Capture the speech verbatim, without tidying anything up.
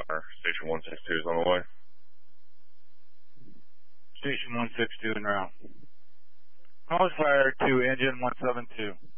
Station one six two is on the way. Station one six two en route. Cause fire to engine one seven two.